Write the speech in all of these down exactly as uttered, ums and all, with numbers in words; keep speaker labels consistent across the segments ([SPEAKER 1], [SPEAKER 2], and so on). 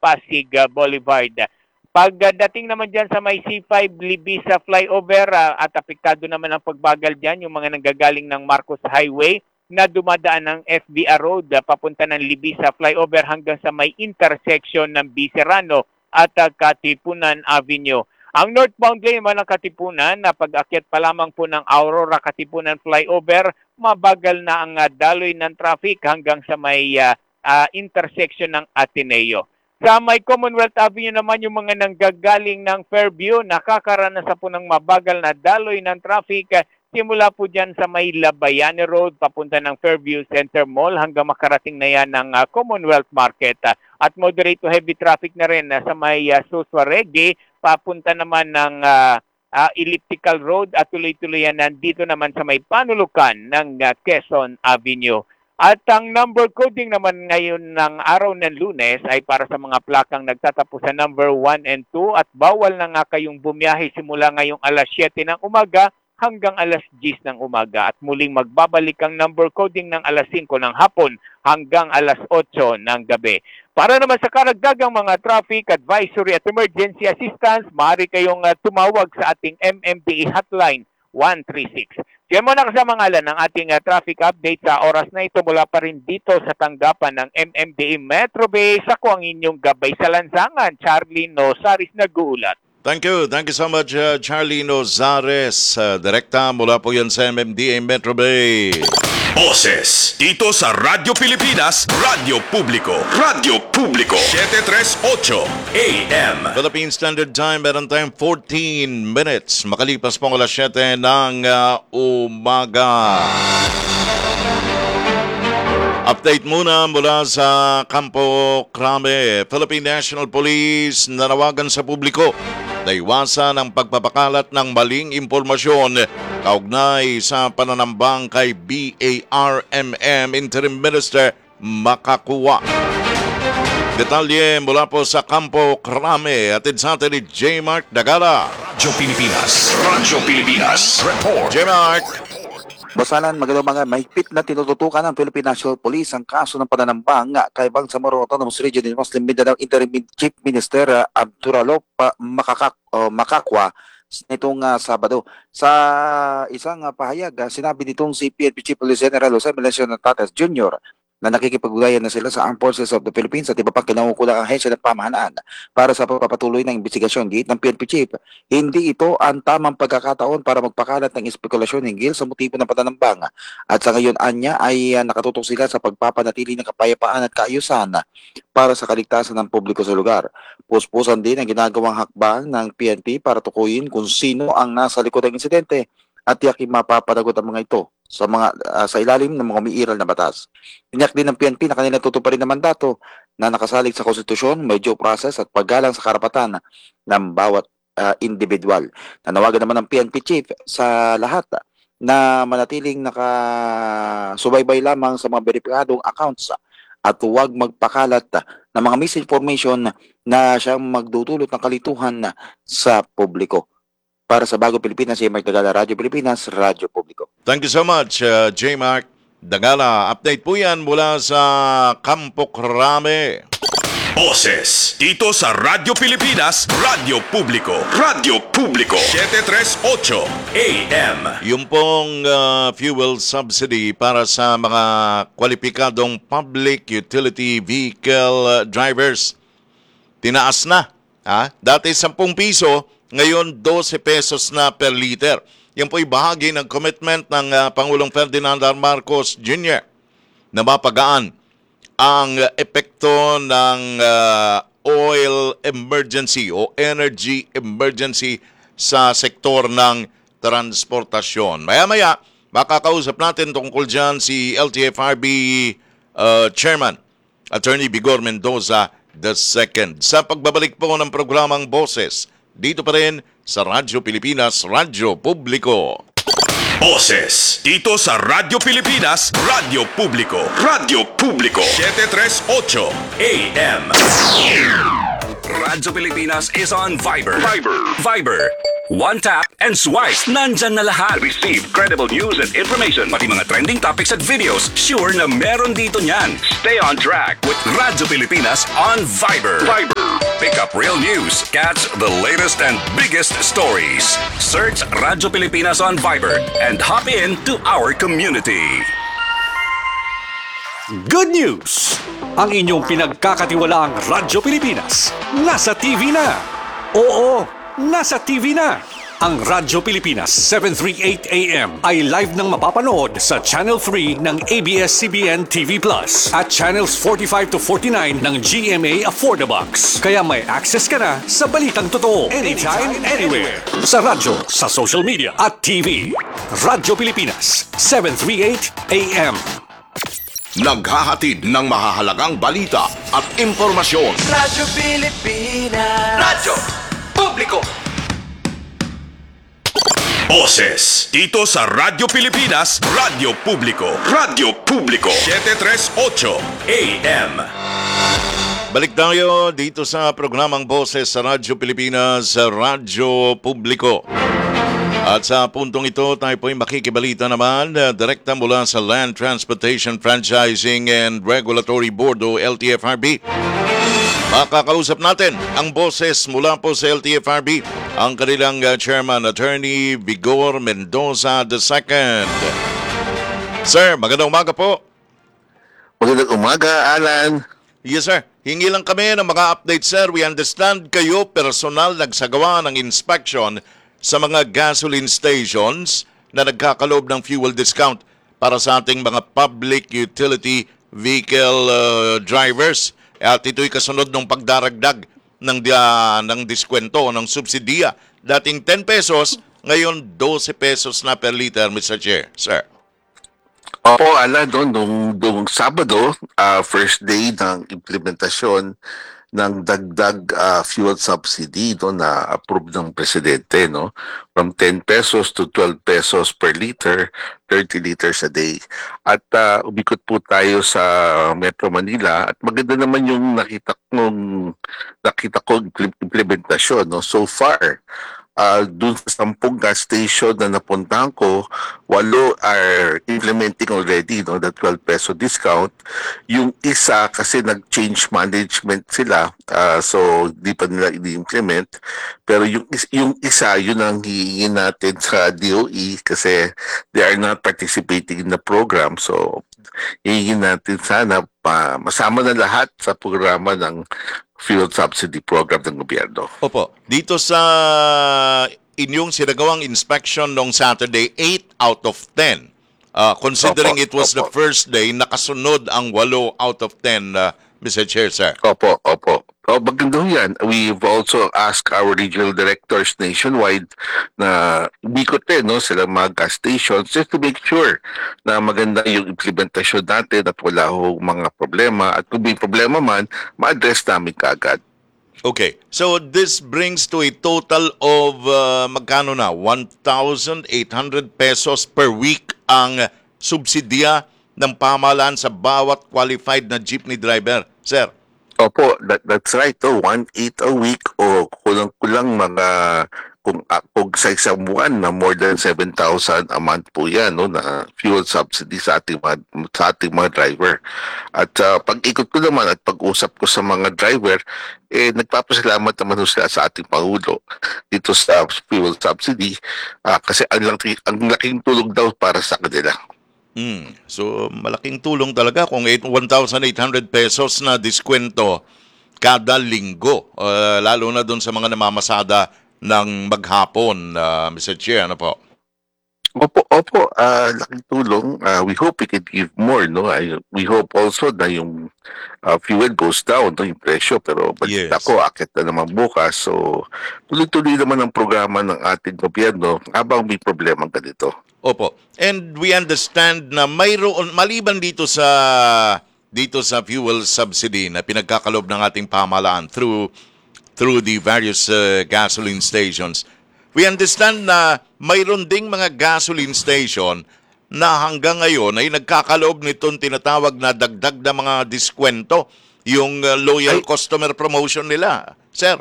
[SPEAKER 1] Pasig uh, Boulevard. Pagdating naman dyan sa may C five Libisa flyover uh, at apektado naman ang pagbagal dyan, yung mga nanggagaling ng Marcos Highway na dumadaan ng F B R Road uh, papunta ng Libisa flyover hanggang sa may intersection ng B. Serrano at uh, Katipunan Avenue. Ang northbound lane naman ng Katipunan na pag-akyat pa lamang po ng Aurora Katipunan flyover, mabagal na ang uh, daloy ng traffic hanggang sa may uh, uh, intersection ng Ateneo. Sa may Commonwealth Avenue naman, yung mga nanggagaling ng Fairview, nakakaranas po ng mabagal na daloy ng traffic simula po dyan sa may Labayane Road, papunta ng Fairview Center Mall hanggang makarating na yan ng uh, Commonwealth Market. Uh, at moderate to heavy traffic na rin uh, sa may uh, Suswarege, papunta naman ng uh, uh, Elliptical Road at tuloy-tuloy yan nandito naman sa may panulukan ng uh, Quezon Avenue. At ang number coding naman ngayon ng araw ng Lunes ay para sa mga plakang nagtatapos sa number one and two at bawal na nga kayong bumiyahe simula ngayong alas siyete ng umaga hanggang alas diyes ng umaga at muling magbabalik ang number coding ng alas singko ng hapon hanggang alas otso ng gabi. Para naman sa karagdagang mga traffic advisory at emergency assistance, maaari kayong uh, tumawag sa ating M M D A hotline one three six. Diyan mo na kasama ngalan ng ating uh, traffic update sa oras na ito mula pa rin dito sa tanggapan ng M M D A Metro Base. Ako ang inyong gabay sa lansangan, Charlie Nosaris nag-uulat.
[SPEAKER 2] Thank you. Thank you so much, uh, Charlie Nozares. Uh, direkta mula po yan sa M M D A Metro Bay.
[SPEAKER 3] Boses dito sa Radyo Pilipinas, Radyo Publiko, Radyo Publiko, seven thirty-eight A M.
[SPEAKER 2] Philippine Standard Time, meron tayong fourteen minutes. Makalipas pong alas siyete ng uh, umaga. Update muna mula sa Campo Crame. Philippine National Police nanawagan sa publiko na iwasan ang pagpapakalat ng maling impormasyon kaugnay sa pananambang kay B A R M M Interim Minister Makakuwa. Detalye mula po sa Campo Crame, atid sa atin ni J. Mark Dagala.
[SPEAKER 3] Radyo Pilipinas, Radyo Pilipinas, Report.
[SPEAKER 2] J. Mark.
[SPEAKER 4] Basalan, magandang mga mahigpit na tinututukan ng Philippine National Police ang kaso ng pananambang kay Bangsamoro Autonomous Region in Muslim Mindanao Interim Chief Minister uh, Abduralop uh, Makakak, uh, Makakwa nitong uh, Sabado. Sa isang uh, pahayag, uh, sinabi nitong si P N P Chief Police General Jose Melencio Natates Junior na nakikipag-ugnayan na sila sa Armed Forces of the Philippines at iba pang kinaukulang ahensya ng pamahalaan para sa pagpapatuloy ng investigasyon. Giit ng P N P Chief, hindi ito ang tamang pagkakataon para magpakalat ng espekulasyon hinggil sa motibo ng pananambang. At sa ngayon, anya ay uh, nakatutok sila sa pagpapanatili ng kapayapaan at kaayusan para sa kaligtasan ng publiko sa lugar. Puspusan din ang ginagawang hakbang ng P N P para tukuyin kung sino ang nasa likod ng insidente at tiyakin mapapanagot ang mga ito sa mga uh, sa ilalim ng mga umiiral na batas. Tiniyak din ng P N P na kanilang tutuparin na mandato na nakasalig sa konstitusyon, may due process at paggalang sa karapatan ng bawat uh, individual. Nanawagan naman ng P N P Chief sa lahat na manatiling nakasubaybay lamang sa mga beripikadong accounts at huwag magpakalat ng mga misinformation na siyang magdudulot ng kalituhan sa publiko. Para sa Bagong Pilipinas, J. Mark Dagala, Radyo Pilipinas, Radyo Publiko.
[SPEAKER 2] Thank you so much, uh, J. Mark Dagala. Update po yan mula sa Campo Crame.
[SPEAKER 3] Boses dito sa Radyo Pilipinas, Radyo Publiko, Radyo Publiko, seven thirty-eight A M.
[SPEAKER 2] Yung pong uh, fuel subsidy para sa mga kwalipikadong public utility vehicle uh, drivers, tinaas na. Ha? Dati ten piso, ngayon twelve pesos na per liter. Yan po'y bahagi ng commitment ng uh, Pangulong Ferdinand R. Marcos Junior na mapagaan ang uh, epekto ng uh, oil emergency o energy emergency sa sektor ng transportasyon. Maya-maya, makakausap natin tungkol dyan si L T F R B uh, Chairman, Attorney Vigor Mendoza the Second. Sa pagbabalik po ng programang Boses, dito pa rin sa Radyo Pilipinas, Radyo Publiko.
[SPEAKER 3] Boses dito sa Radyo Pilipinas, Radyo Publiko, Radyo Publiko, seven thirty-eight A M. Radyo Pilipinas is on Viber. Viber. Viber. One tap and swipe. Nandyan na lahat. Receive credible news and information. Pati mga trending topics at videos. Sure na meron dito niyan. Stay on track with Radyo Pilipinas on Viber. Viber. Pick up real news. Catch the latest and biggest stories. Search Radyo Pilipinas on Viber and hop in to our community. Good news! Ang inyong pinagkakatiwalaang Radyo Pilipinas nasa T V na. Oo, nasa T V na. Ang Radyo Pilipinas seven thirty-eight A M ay live nang mapapanood sa Channel three ng A B S C B N T V Plus at Channels forty-five to forty-nine ng G M A Affordabox. Kaya may access ka na sa balitang totoo anytime, anywhere. Sa radyo, sa social media at T V. Radyo Pilipinas seven thirty-eight A M.
[SPEAKER 5] Naghahatid ng mahahalagang balita at impormasyon.
[SPEAKER 6] Radyo Pilipinas. Radyo Publiko.
[SPEAKER 3] Boses dito sa Radyo Pilipinas, Radyo Publiko. Radyo Publiko seven thirty-eight A M.
[SPEAKER 2] Balik tayo dito sa programang Boses sa Radyo Pilipinas, sa Radyo Publiko. At sa puntong ito, tayo po'y makikibalita naman uh, direkta mula sa Land Transportation Franchising and Regulatory Board o L T F R B. Makakausap natin ang boses mula po sa L T F R B, ang kanilang uh, Chairman, Attorney Vigor Mendoza the second. Sir, magandang umaga po.
[SPEAKER 7] Magandang umaga, Alan.
[SPEAKER 2] Yes, sir. Hingi lang kami ng mga update, sir. We understand kayo personal nagsagawa ng inspection sa mga gasoline stations na nagkakaloob ng fuel discount para sa ating mga public utility vehicle uh, drivers. At ito'y kasunod ng pagdaragdag ng, uh, ng diskwento, ng subsidiya. Dating ten pesos, ngayon twelve pesos na per liter, Mister Chair. Sir.
[SPEAKER 7] Opo, Alan, no, nung, nung Sabado, uh, first day ng implementasyon ng dagdag uh, fuel subsidy no, na approve ng presidente, no, from ten pesos to twelve pesos per liter, thirty liters a day. At uh, umikot po tayo sa Metro Manila at maganda naman yung nakita kong nakita ko implementasyon, no. So far, Uh, dun sa sampung gas station na napuntahan ko, walo are implementing already no, the twelve peso discount. Yung isa kasi nag-change management sila, uh, so di pa nila i-implement. Pero yung, yung isa, yun ang hihingin natin sa D O E kasi they are not participating in the program. So hihingin natin sana pa masama na lahat sa programa ng fuel subsidy program ng gobyerno.
[SPEAKER 2] Opo. Dito sa inyong sinagawang inspection noong Saturday, eight out of ten. Uh, considering
[SPEAKER 7] Opo,
[SPEAKER 2] it was
[SPEAKER 7] opo.
[SPEAKER 2] the first day, nakasunod ang walo out of ten, uh, Mister Chair, sir.
[SPEAKER 7] Opo, opo. O, maganda ho yan. We've also asked our regional directors nationwide na umikot din no, sila mga gas stations just to make sure na maganda yung implementasyon natin at wala ho mga problema. At kung may problema man, ma-address namin kaagad.
[SPEAKER 2] Okay. So this brings to a total of uh, magkano na? one thousand eight hundred pesos per week ang subsidiya ng pamahalaan sa bawat qualified na jeepney driver, sir.
[SPEAKER 7] Opo, that, that's right. Oh, one eight a week o kulang-kulang mga kung, uh, kung sa isang buwan na more than seven thousand a month po yan no, na fuel subsidy sa ating mga, sa ating mga driver. At uh, pag-ikot ko naman at pag-usap ko sa mga driver, eh, nagpapasalamat naman ho sila sa ating Pangulo dito sa fuel subsidy uh, kasi ang, laki, ang laking tulong daw para sa kanila.
[SPEAKER 2] Mm. So, malaking tulong talaga kung one thousand eight hundred pesos na diskwento kada linggo. Uh, lalo na doon sa mga namamasada ng maghapon, uh, Mister Chair. Ano po?
[SPEAKER 7] Opo, opo, uh, laking tulong. Uh, we hope we can give more, no? I, we hope also na yung uh, fuel goes down, no? Yung presyo. Pero balita
[SPEAKER 2] Yes.
[SPEAKER 7] ko, akit na naman bukas. So, tuloy-tuloy naman ang programa ng ating gobyerno habang may problema ganito.
[SPEAKER 2] Opo. And we understand na mayroon, maliban dito sa dito sa fuel subsidy na pinagkakalob ng ating pamahalaan through through the various uh, gasoline stations, we understand na mayroon ding mga gasoline station na hanggang ngayon ay nagkakaloob nitong tinatawag na dagdag na mga diskwento, yung uh, loyal
[SPEAKER 7] Ay.
[SPEAKER 2] customer promotion nila. Sir?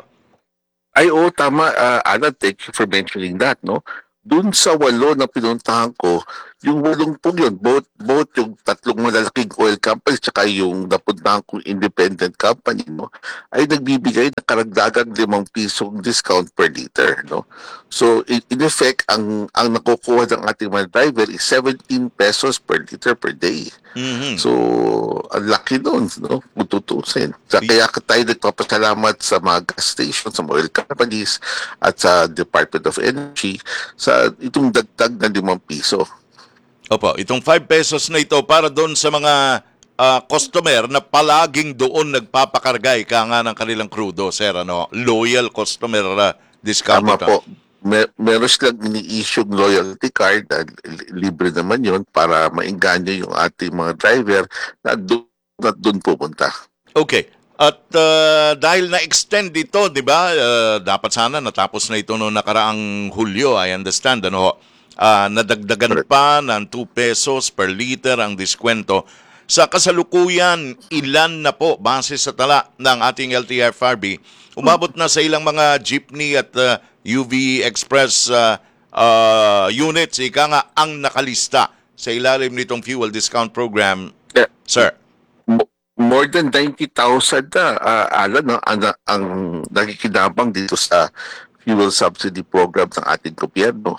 [SPEAKER 7] Ay, oo, tama. Uh, Alan, thank you for mentioning that, no? Doon sa walo na pinuntahan ko, yung walong po yun, both, both yung tatlong malalaking oil companies tsaka yung Napudbangkong Independent Company, no, ay nagbibigay ng karagdagang limang pisong discount per liter, no. So in, in effect, ang ang nakukuha ng ating mga driver is seventeen pesos per liter per day.
[SPEAKER 2] Mhm.
[SPEAKER 7] So, ang laki nun, no? Kung tutusin. Sa, kaya ka tayo nagpapasalamat sa mga gas stations, sa mga oil companies, at sa Department of Energy sa itong dagdag na limang piso.
[SPEAKER 2] Opo, itong five pesos na ito para doon sa mga ah, customer na palaging doon nagpapakargay ka nga ng kanilang crudo, sir, ano? Loyal customer ah, discount
[SPEAKER 7] Tama
[SPEAKER 2] ito.
[SPEAKER 7] po. Mer meron silang ini-issue loyalty card, na li- libre naman yon para maingganyo yung ating mga driver na doon at doon pupunta.
[SPEAKER 2] Okay. At ah, dahil na-extend ito, di ba, ah, dapat sana natapos na ito noong nakaraang Hulyo, I understand, ano ho? Ah, nadagdagan pa ng two pesos per liter ang diskwento. Sa kasalukuyan, ilan na po, base sa tala ng ating L T F R B, umabot na sa ilang mga jeepney at ah, U V Express ah, ah, units, ika nga, ang nakalista sa ilalim nitong fuel discount program,
[SPEAKER 7] Yeah.
[SPEAKER 2] sir.
[SPEAKER 7] Mo- More than ninety thousand na, uh, Alan, no, ang, ang nakikinabang dito sa fuel subsidy program ng ating gobyerno.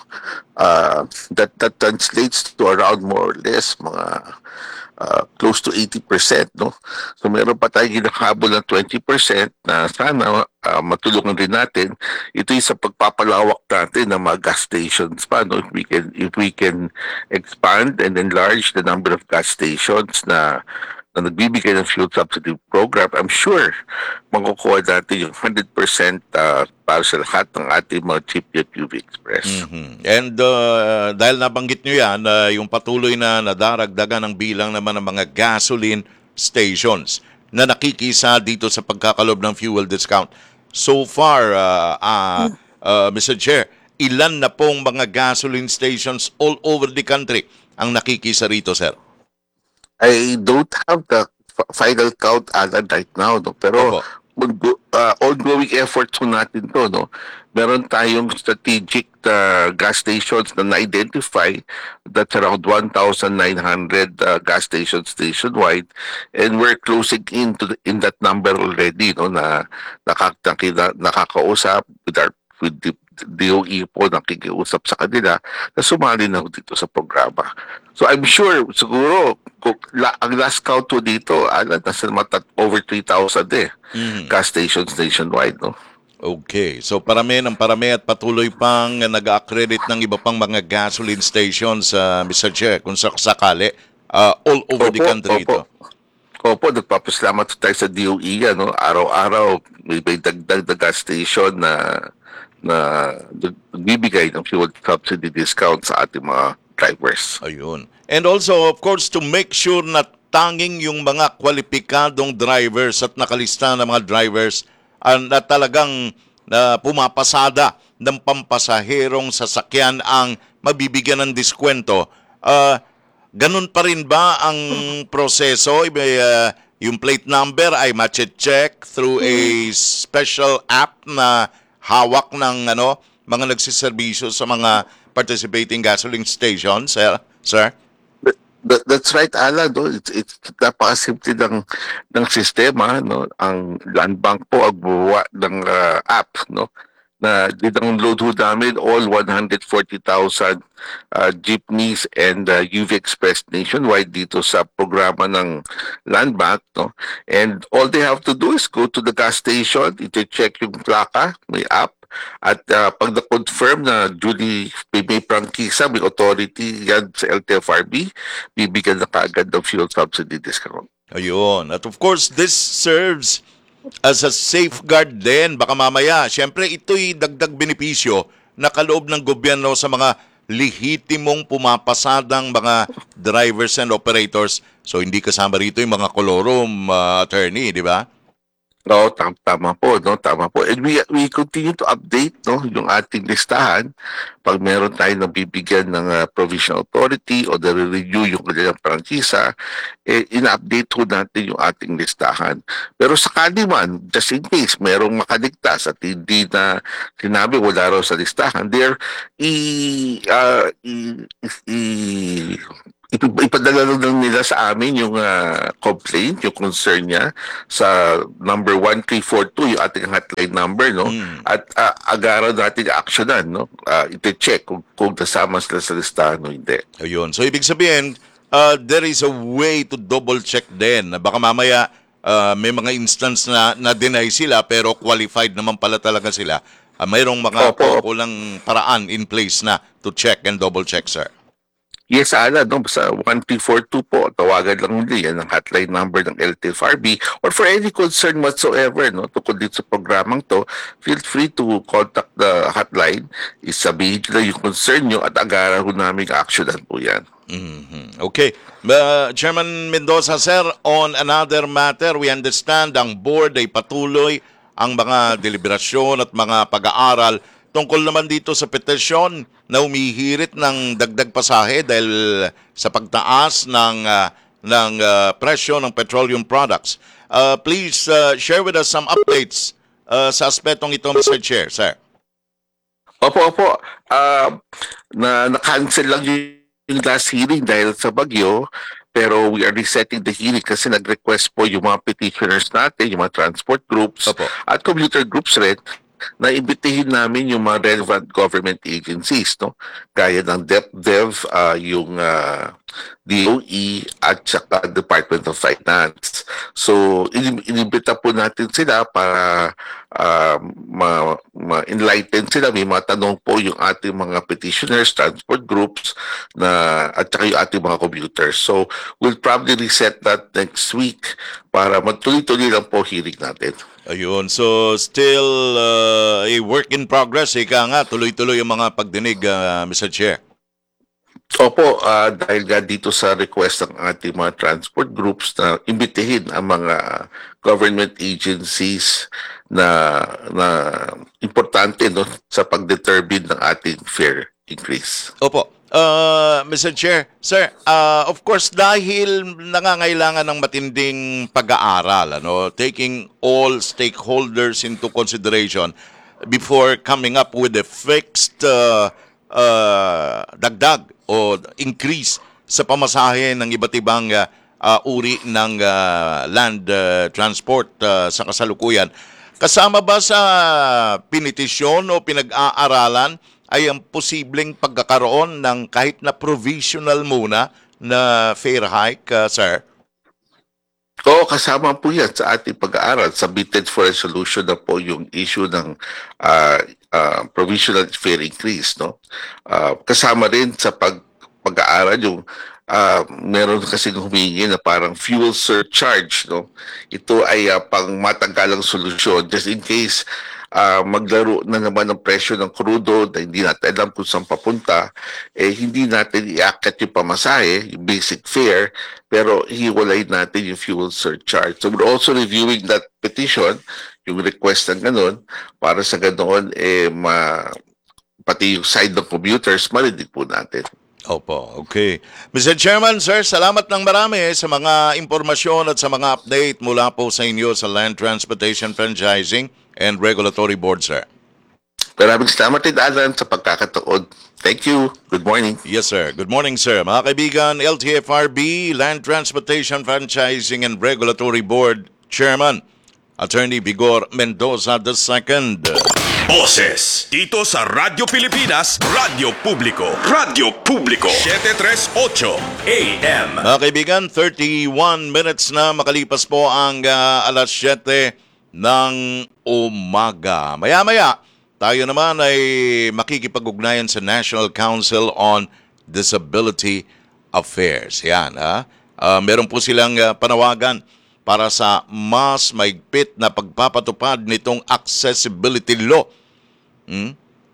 [SPEAKER 7] Uh, that, that translates to around more or less mga uh, close to eighty percent. No? So meron pa tayong ginakabol ng twenty percent na sana uh, matulungan rin natin. Ito yung sa pagpapalawak natin ng mga gas stations pa. No? If we can, if we can expand and enlarge the number of gas stations na na nagbibigay ng fuel subsidy program, I'm sure makukuha natin yung one hundred percent uh, para sa lahat ng ating mga jeepney at U V Express.
[SPEAKER 2] Mhm. And uh, dahil nabanggit nyo yan, uh, yung patuloy na nadaragdagan ng bilang naman ng mga gasoline stations na nakikisa dito sa pagkakalob ng fuel discount. So far, uh, uh, uh, Mister Chair, ilan na pong mga gasoline stations all over the country ang nakikisa rito, sir?
[SPEAKER 7] I don't have the f- final count, Alan, right now, no? Pero
[SPEAKER 2] Opo.
[SPEAKER 7] mag- uh, ongoing efforts po natin to, no? Meron tayong strategic uh, gas stations na na-identify, that's around one thousand nine hundred uh, gas stations nationwide, and we're closing in to the, in that number already, no? Na nakak nakina, nakakausap with our with the D O E po, nakikiusap sa kanila na sumali na dito sa programa. So I'm sure, siguro, kung la, ang last count po dito, alam, nasa matat over three thousand eh,
[SPEAKER 2] Mhm.
[SPEAKER 7] gas stations nationwide, no?
[SPEAKER 2] Okay. So parami ng parami at patuloy pang nag-accredit ng iba pang mga gasoline stations, uh, Mister Chair, kung sakali, uh, all over the
[SPEAKER 7] Opo,
[SPEAKER 2] country
[SPEAKER 7] opo.
[SPEAKER 2] ito.
[SPEAKER 7] Opo, nagpapasalamat tayo sa D O E, ano? Araw-araw, may, may dagdag na gas station na na nagbibigay ng fuel subsidy discount sa ating mga drivers.
[SPEAKER 2] Ayun. And also, of course, to make sure na tanging yung mga kwalipikadong drivers at nakalista na mga drivers uh, na talagang na pumapasada ng pampasaherong sasakyan ang mabibigyan ng diskwento. Uh, ganun pa rin ba ang proseso? Iba, uh, yung plate number ay matche-check through a special app na hawak ng ano mga nagsiservisyo sa mga participating gasoline stations, sir? Sir?
[SPEAKER 7] That, that, that's right, Alan. No? It's, it's napakasimple ng, ng sistema. No? Ang land bank po ang buwa ng uh, app. No? Na dindownload ho namin all one hundred forty thousand uh, jeepneys and uh, U V Express nationwide dito sa programa ng land bank. No? And all they have to do is go to the gas station, iti-check yung plaka, may app, at uh, pag na-confirm na duly may, may prangkisa, may authority yan sa L T F R B, bibigyan na kaagad ng fuel subsidy discount.
[SPEAKER 2] Ayun. At of course, this serves as a safeguard din. Baka mamaya, syempre ito'y dagdag benepisyo na kaloob ng gobyerno sa mga lehitimong pumapasadang mga drivers and operators. So hindi kasama rito yung mga kolorom, uh, attorney, di ba?
[SPEAKER 7] Oo, tam tama po, no? Tama po. And we we continue to update, no, yung ating listahan pag meron tayong nabibigyan ng ah, provisional authority o nare-review yung kanilang prangkisa, eh, ina-update ho natin yung ating listahan. Pero sakali man, just in case merong makaligtas at hindi na sinabi wala raw sa listahan, there i, ah, i, i, ip- ipadala lang nila sa amin yung ah, complaint, yung concern niya sa number one three four two, yung ating hotline number, no?
[SPEAKER 2] Mm.
[SPEAKER 7] At uh, agaran natin actionan, no? Uh, ite-check kung, kung nasama sila sa listahan o hindi.
[SPEAKER 2] Ayun. So, ibig sabihin, uh, there is a way to double check din. Baka mamaya uh, may mga instance na na-deny sila pero qualified naman pala talaga sila. Uh, mayroong mga
[SPEAKER 7] Opo.
[SPEAKER 2] kulang paraan in place na to check and double check, sir.
[SPEAKER 7] Yes, Ala, no? Sa one three four two po, tawagan lang nila yan ang hotline number ng L T F R B, or for any concern whatsoever, no? Tungkol dito sa programang to, feel free to contact the hotline, isabihin nila yung concern nyo at agaran ho namin actionan po yan.
[SPEAKER 2] Mhm. Okay. Uh, Chairman Mendoza, sir, on another matter, we understand ang board ay patuloy ang mga deliberasyon at mga pag-aaral tungkol naman dito sa petisyon na umihirit ng dagdag pasahe dahil sa pagtaas ng uh, ng uh, presyo ng petroleum products. Uh, please uh, share with us some updates uh, sa aspetong ito, Mister Chair, sir.
[SPEAKER 7] Opo, opo. Ah, na na-cancel lang yung, yung last hearing dahil sa bagyo, pero we are resetting the hearing kasi nag-request po yung mga petitioners natin, yung mga transport groups
[SPEAKER 2] Opo.
[SPEAKER 7] at commuter groups rin, na imbitahin namin yung mga relevant government agencies, no? Gaya ng DepDev, uh, yung uh, D O E at saka Department of Finance. So, in- inimbita po natin sila para uh, ma- ma-enlighten sila. May mga tanong po yung ating mga petitioners, transport groups, na, at saka yung ating mga commuters. So, we'll probably reset that next week para matuloy-tuloy lang po hearing natin.
[SPEAKER 2] Ayun, so still uh, a work in progress. Ika nga, tuloy-tuloy ang mga pagdinig, uh, Mister Chair.
[SPEAKER 7] Opo, ah, dahil nga dito sa request ng ating mga transport groups na imbitihin ang mga government agencies na na importante, no, sa pagdetermine ng ating fare increase.
[SPEAKER 2] Opo. Uh, Mister Chair, sir, uh, of course, dahil nangangailangan ng matinding pag-aaral, ano, taking all stakeholders into consideration before coming up with a fixed uh, uh, dagdag o increase sa pamasahe ng iba't ibang uh, uh, uri ng uh, land uh, transport uh, sa kasalukuyan. Kasama ba sa pinitisyon o pinag-aaralan ay ang posibleng pagkakaroon ng kahit na provisional muna na fare hike, uh, sir?
[SPEAKER 7] Oo, kasama po yan sa ating pag-aaral. Submitted for resolution na po yung issue ng ah, ah, provisional fare increase, no? Ah, kasama rin sa pag pag-aaral yung ah, meron kasi humingi na parang fuel surcharge, no? Ito ay ah, pang matagalang solusyon just in case ah, maglaro na naman ang presyo ng crudo na hindi natin alam kung saan papunta, eh hindi natin iakyat yung pamasahe, yung basic fare, pero hiwalay natin yung fuel surcharge. So we're also reviewing that petition, yung request ng ganun, para sa ganoon, eh, ma, pati yung side ng commuters, marinig po natin.
[SPEAKER 2] Opo, okay. Mister Chairman, sir, salamat ng marami sa mga impormasyon at sa mga update mula po sa inyo sa Land Transportation Franchising and Regulatory Board, sir.
[SPEAKER 7] Maraming salamat din, Alan, sa pagkakataon. Thank you. Good morning.
[SPEAKER 2] Yes, sir. Good morning, sir. Mga kaibigan, L T F R B, Land Transportation Franchising and Regulatory Board Chairman, Attorney Vigor Mendoza the Second.
[SPEAKER 3] Boses dito sa Radyo Pilipinas, Radyo Publiko. Radyo Publiko. seven thirty-eight A M.
[SPEAKER 2] Mga kaibigan, thirty-one minutes na makalipas po ang uh, alas siyete ng umaga. Maya-maya, tayo naman ay makikipag-ugnayan sa National Council on Disability Affairs. Yan, ha? Uh, meron po silang uh, panawagan para sa mas maigpit na pagpapatupad nitong accessibility law. Hmm?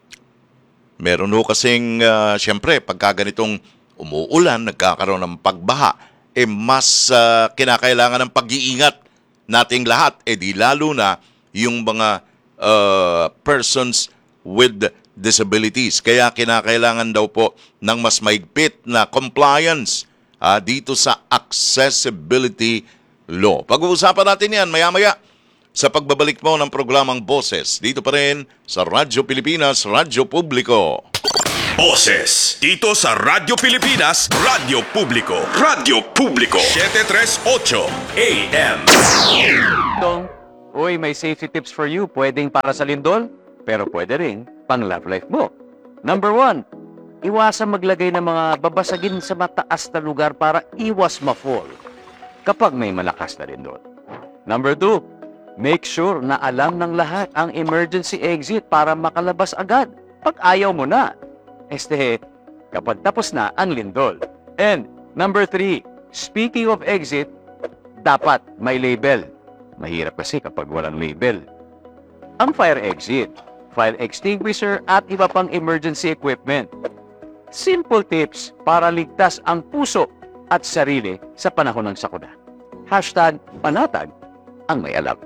[SPEAKER 2] Meron ho kasing, uh, siyempre, pagka ganitong umuulan, nagkakaroon ng pagbaha, eh mas uh, kinakailangan ng pag-iingat nating lahat, eh di lalo na yung mga uh, persons with disabilities. Kaya kinakailangan daw po ng mas mahigpit na compliance ah, dito sa accessibility law. Pag-uusapan natin yan maya-maya sa pagbabalik mo ng programang Boses. Dito pa rin sa Radyo Pilipinas, Radyo Publiko.
[SPEAKER 3] Boses dito sa Radyo Pilipinas, Radyo Publiko. Radyo Publiko seven thirty-eight A M.
[SPEAKER 8] Dong, uy, may safety tips for you. Pwedeng para sa lindol, pero pwede rin pang love life mo. Number one, iwasan maglagay ng mga babasagin sa mataas na lugar para iwas ma-fall kapag may malakas na lindol. Number two, make sure na alam ng lahat ang emergency exit para makalabas agad pag ayaw mo na. Este, kapag tapos na ang lindol. And number three, speaking of exit, dapat may label. Mahirap kasi kapag walang label. Ang fire exit, fire extinguisher at iba pang emergency equipment. Simple tips para ligtas ang puso at sarili sa panahon ng sakuna. Hashtag panatag ang may alam.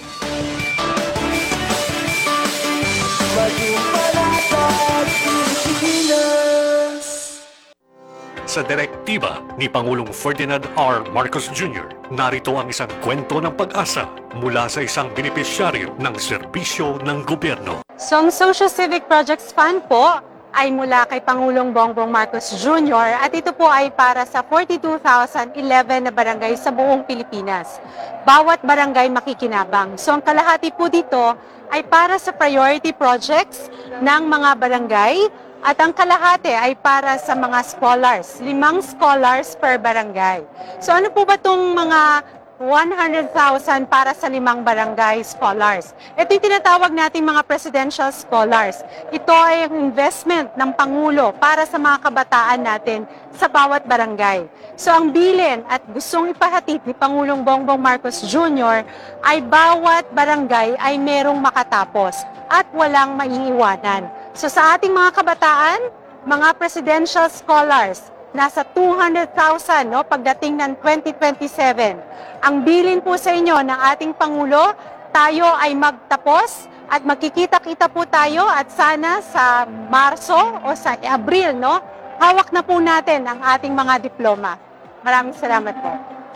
[SPEAKER 9] Sa direktiba ni Pangulong Ferdinand R. Marcos Junior, narito ang isang kwento ng pag-asa mula sa isang benepisyaryo ng serbisyo ng gobyerno.
[SPEAKER 10] So, ang Social Civic Projects Fund po ay mula kay Pangulong Bongbong Marcos Junior at ito po ay para sa forty-two thousand eleven na barangay sa buong Pilipinas. Bawat barangay makikinabang. So, ang kalahati po dito ay para sa priority projects ng mga barangay at ang kalahati ay para sa mga scholars, limang scholars per barangay. So ano po ba itong mga one hundred thousand para sa limang barangay scholars? Ito yung tinatawag nating mga presidential scholars. Ito ay ang investment ng Pangulo para sa mga kabataan natin sa bawat barangay. So ang bilin at gustong ipahatid ni Pangulong Bongbong Marcos Junior ay bawat barangay ay merong makatapos at walang maiiwanan. So sa ating mga kabataan, mga presidential scholars, nasa two hundred thousand no, pagdating ng twenty twenty-seven. Ang bilin po sa inyo ng ating Pangulo, tayo ay magtapos at magkikita-kita po tayo at sana sa Marso o sa Abril, no, hawak na po natin ang ating mga diploma. Maraming salamat po.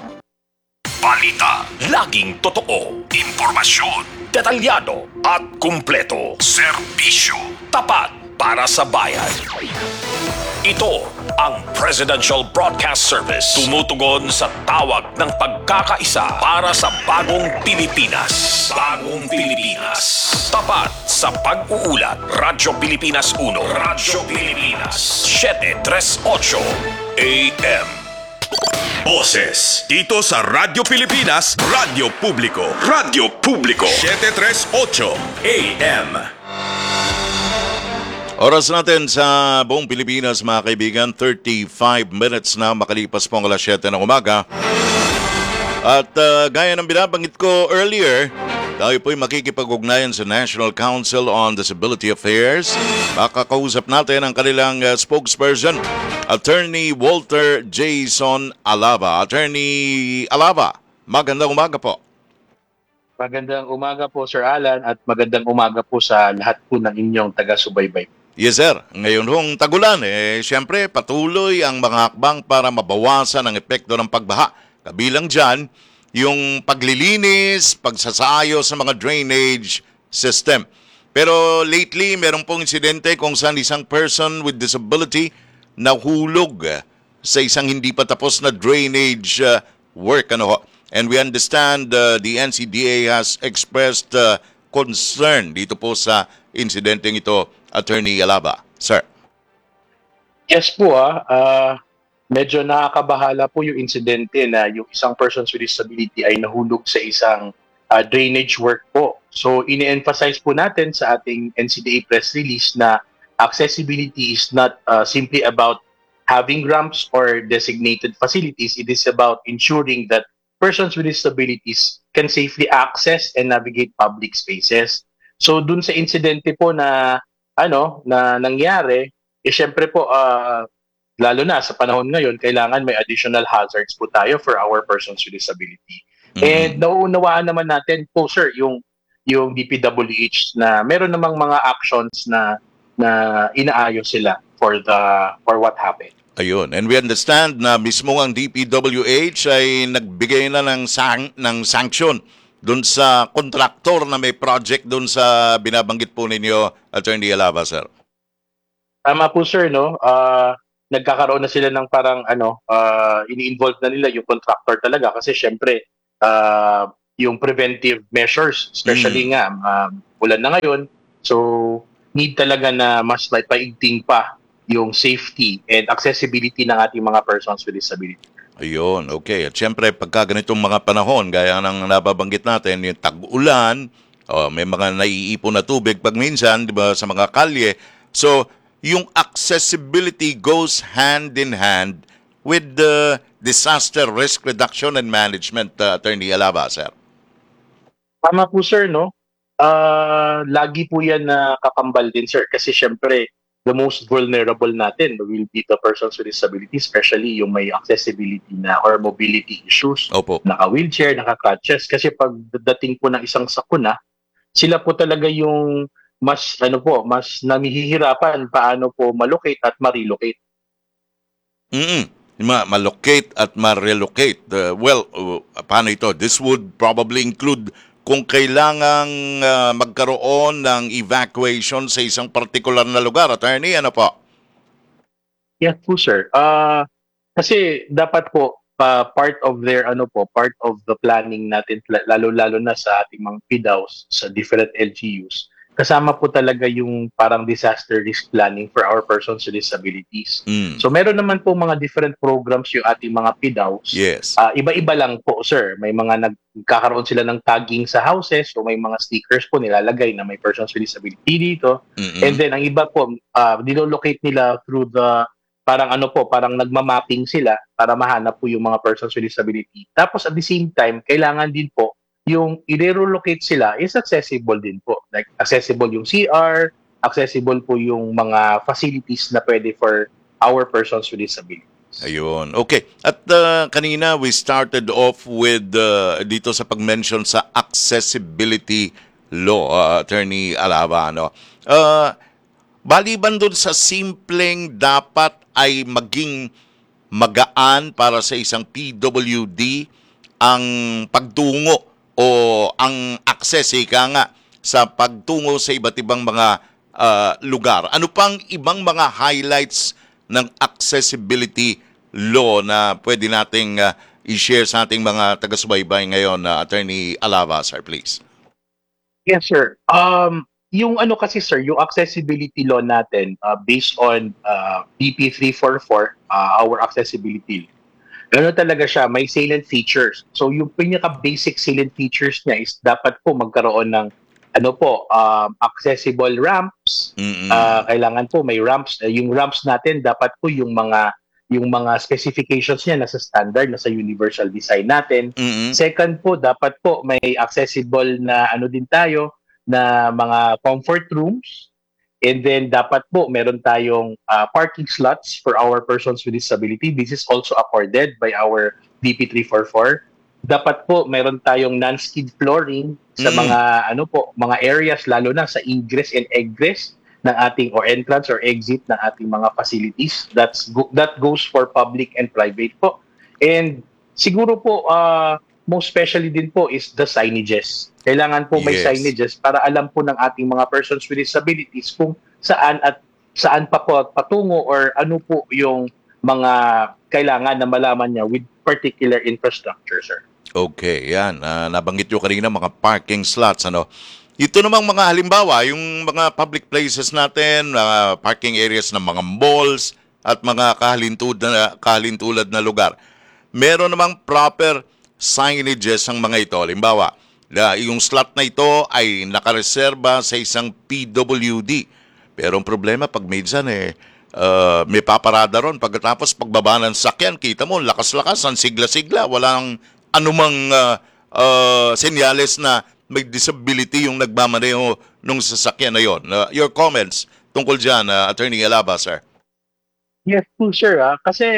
[SPEAKER 3] Balita, laging totoo. Impormasyon, detalyado at kumpleto. Serbisyo, tapat para sa bayan. Ito ang Presidential Broadcast Service. Tumutugon sa tawag ng pagkakaisa para sa bagong Pilipinas. Bagong Pilipinas. Tapat sa pag-uulat. Radyo Pilipinas uno. Radyo Pilipinas seven thirty-eight A M. Boses dito sa Radyo Pilipinas, Radyo Publiko. Radyo Publiko seven thirty-eight A M.
[SPEAKER 2] Oras natin sa buong Pilipinas, mga kaibigan, thirty-five minutes na makalipas po ang alas siyete ng umaga. At uh, gaya ng binabanggit ko earlier, tayo po'y makikipag-ugnayan sa National Council on Disability Affairs. Makakausap natin ang kanilang uh, spokesperson, Attorney Walter Jason Alava. Attorney Alava, magandang umaga po.
[SPEAKER 11] Magandang umaga po, Sir Alan, at magandang umaga po sa lahat po ng inyong taga-subaybay.
[SPEAKER 2] Yes, sir. Ngayon hong tagulan, eh, siyempre patuloy ang mga hakbang para mabawasan ang epekto ng pagbaha. Kabilang dyan, yung paglilinis, pagsasaayos sa mga drainage system. Pero lately, meron pong insidente kung saan isang person with disability nahulog sa isang hindi pa tapos na drainage uh, work. Ano ho? And we understand uh, the N C D A has expressed uh, concern dito po sa insidenteng ito, Attorney Alava. Sir.
[SPEAKER 11] Yes po, ah. Uh, medyo nakakabahala po yung insidente na yung isang person with disability ay nahulog sa isang uh, drainage work po. So, ini-emphasize po natin sa ating N C D A press release na accessibility is not uh, simply about having ramps or designated facilities. It is about ensuring that persons with disabilities can safely access and navigate public spaces. So dun sa insidente po na ano na nangyari, eh syempre po uh, lalo na sa panahon ngayon, kailangan may additional hazards po tayo for our persons with disability. And nauunawaan naman natin po, sir, yung yung D P W H na meron namang mga actions na na inaayos sila for the for what happened.
[SPEAKER 2] Ayun. And we understand na mismo ang D P W H ay nagbigay na ng, sang, ng sanction doon sa kontraktor na may project doon sa binabanggit po ninyo, Attorney Alava, sir.
[SPEAKER 11] Tama po, sir, no? Ah, nagkakaroon na sila ng parang ano, ah, ini-involve na nila yung contractor talaga kasi syempre ah, yung preventive measures, especially nga um, ulan na ngayon, so need talaga na mas may paigting pa yung safety and accessibility ng ating mga persons with disability.
[SPEAKER 2] Ayun, okay. At syempre, pagka ganitong mga panahon, gaya ng nababanggit natin, yung tag-ulan, oh, may mga naiipon na tubig pag minsan, di ba, sa mga kalye. So, yung accessibility goes hand in hand with the disaster risk reduction and management, uh, Attorney Alava, sir.
[SPEAKER 11] Tama po, sir, no? Ah, lagi po yan na kakambal din, sir, kasi syempre the most vulnerable natin will be the persons with disability, especially yung may accessibility na or mobility issues,
[SPEAKER 2] Opo.
[SPEAKER 11] naka-wheelchair, naka-crutches, kasi pag dating po ng isang sakuna, sila po talaga yung mas ano po, mas namihihirapan paano po malocate at ma-relocate.
[SPEAKER 2] Mm-mm. Ma- malocate at ma-relocate. Uh, well, uh, paano ito? This would probably include kung kailangang uh, magkaroon ng evacuation sa isang particular na lugar. Attorney, ano po?
[SPEAKER 11] Yes po, sir. Ah, kasi dapat po pa part of their ano po, part of the planning natin la- lalo-lalo na sa ating mga P D A Os sa different L G Us. Kasama po talaga yung parang disaster risk planning for our persons with disabilities.
[SPEAKER 2] Mm.
[SPEAKER 11] So meron naman po mga different programs yung ating mga P D A Os.
[SPEAKER 2] Yes.
[SPEAKER 11] Ah, iba-iba lang po, sir. May mga nagkakaroon sila ng tagging sa houses o may mga stickers po nilalagay na may persons with disability dito.
[SPEAKER 2] Mm-mm.
[SPEAKER 11] And then ang iba po, uh, nilolocate nila through the parang ano po, parang nagma-mapping sila para mahanap po yung mga persons with disability. Tapos at the same time, kailangan din po yung i-relocate sila is accessible din po. Like accessible yung C R, accessible po yung mga facilities na pwede for our persons with disabilities.
[SPEAKER 2] Ayun. Okay. At uh, kanina we started off with uh, dito sa pag-mention sa accessibility law, uh, Attorney Alava, ano. Uh, baliban dun sa simpleng dapat ay maging magaan para sa isang P W D ang pagtungo o ang access, ika nga, sa pagtungo sa iba't ibang mga uh, lugar. Ano pang ibang mga highlights ng accessibility law na pwede nating uh, i-share sa ating mga taga-subaybay ngayon, uh, Attorney Alava, sir, please?
[SPEAKER 11] Yes, sir. Um, yung ano kasi, sir, yung accessibility law natin uh, based on uh, B P three forty-four, uh, our accessibility law, ano talaga siya, may salient features. So yung pinaka-basic salient features niya is dapat po magkaroon ng ano po, um, accessible ramps.
[SPEAKER 2] Mm-mm.
[SPEAKER 11] Uh, kailangan po may ramps. Uh, yung ramps natin dapat po yung mga yung mga specifications niya nasa standard, nasa universal design natin.
[SPEAKER 2] Mm-mm.
[SPEAKER 11] Second po, dapat po may accessible na ano din tayo na mga comfort rooms. And then dapat po meron tayong uh, parking slots for our persons with disability. This is also accorded by our D P three forty-four. Dapat po meron tayong non-skid flooring sa
[SPEAKER 2] Mm.
[SPEAKER 11] mga ano po, mga areas lalo na sa ingress and egress ng ating or entrance or exit ng ating mga facilities. That's go- that goes for public and private po. And siguro po uh, most especially din po is the signages. Kailangan po may
[SPEAKER 2] Yes.
[SPEAKER 11] signages para alam po ng ating mga persons with disabilities kung saan at saan pa po patungo or ano po yung mga kailangan na malaman niya with particular infrastructure, sir.
[SPEAKER 2] Okay, yan. Uh, nabanggit nyo kanina mga parking slots, ano. Ito namang mga halimbawa, yung mga public places natin, uh, parking areas ng mga malls at mga kahalintulad na, kahalintulad na lugar. Meron namang proper signages ang mga ito. Halimbawa, na yung slot na ito ay nakareserba sa isang P W D. Pero ang problema, pag minsan eh, uh, may paparada ron. Pagkatapos pagbaba ng sakyan, kita mo, lakas-lakas, ang sigla-sigla. Walang anumang uh, uh, senyales na may disability yung nagmamaneho nung sasakyan na yon. Uh, your comments tungkol dyan, uh, Attorney Alava, sir?
[SPEAKER 11] Yes po, sir. Ah. Kasi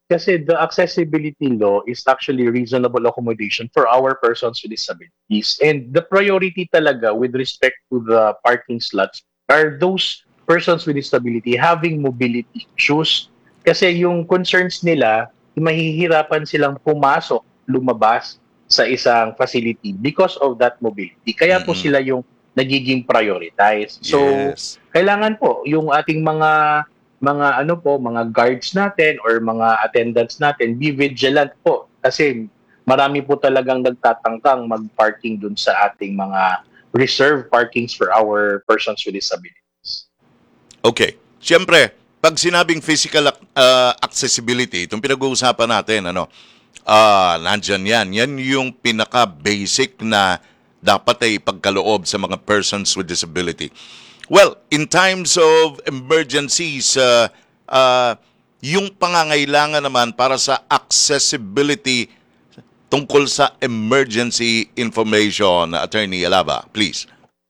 [SPEAKER 11] kasi the accessibility law is actually reasonable accommodation for our persons with disabilities. And the priority talaga with respect to the parking slots are those persons with disability having mobility issues. Kasi yung concerns nila, mahihirapan silang pumasok, lumabas sa isang facility because of that mobility. Kaya po
[SPEAKER 2] Mm-mm.
[SPEAKER 11] sila yung nagiging prioritize. So,
[SPEAKER 2] Yes.
[SPEAKER 11] kailangan po yung ating mga mga ano po, mga guards natin or mga attendants natin, be vigilant po kasi marami po talagang nagtatangkang mag-parking dun sa ating mga reserve parkings for our persons with disabilities.
[SPEAKER 2] Okay. Siyempre, pag sinabing physical ac- uh, accessibility, itong pinag-uusapan natin, ano, ah nandyan yan. Yan yung pinaka-basic na dapat ay ipagkaloob sa mga persons with disability. Well, in times of emergencies, uh, uh, yung pangangailangan naman para sa accessibility tungkol sa emergency information, Attorney Alaba, please.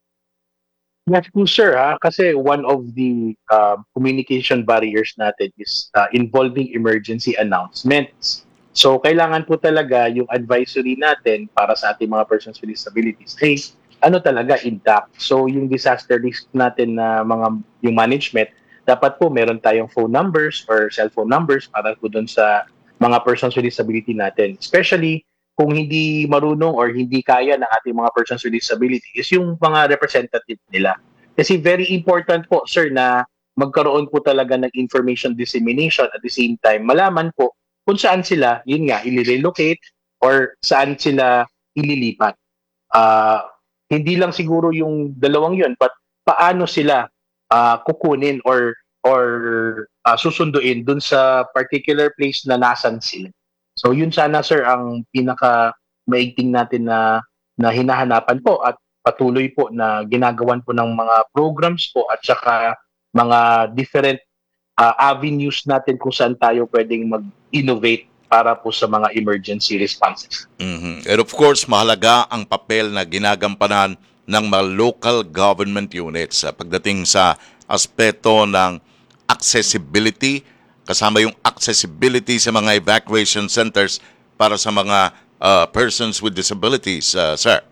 [SPEAKER 11] Yes po sir, ha? Kasi one of the uh, communication barriers natin is uh, involving emergency announcements. So kailangan po talaga yung advisory natin para sa ating mga persons with disabilities ay ano talaga intact. So yung disaster risk natin na mga yung management, dapat po meron tayong phone numbers or cellphone numbers para po doon sa mga persons with disability natin. Especially kung hindi marunong or hindi kaya ng ating mga persons with disability is yung mga representative nila. Kasi very important po, sir, na magkaroon po talaga ng information dissemination at the same time, malaman po kung saan sila, yun nga, ilirelocate or saan sila ililipat. Ah, hindi lang siguro yung dalawang yun, but paano sila ah, kukunin or or ah, susunduin dun sa particular place na nasan sila. So yun sana sir ang pinaka maigting natin na na hinahanapan po at patuloy po na ginagawan po ng mga programs po at saka mga different uh, avenues natin kung saan tayo pwedeng mag-innovate para po sa mga emergency responses.
[SPEAKER 2] Mhm. And of course, mahalaga ang papel na ginagampanan ng mga local government units sa pagdating sa aspeto ng accessibility, kasama yung accessibility sa mga evacuation centers para sa mga uh, persons with disabilities, uh, sir.